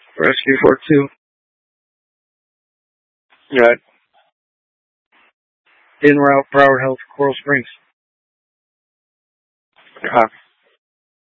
Rescue 42. Right. En route, Broward Health, Coral Springs.